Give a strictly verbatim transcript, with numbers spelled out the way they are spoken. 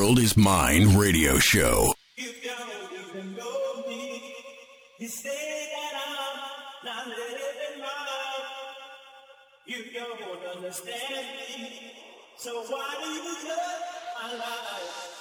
World Is Mine radio show. You don't even know me. You say that I'm not living right. You don't understand me. So why do you judge my life?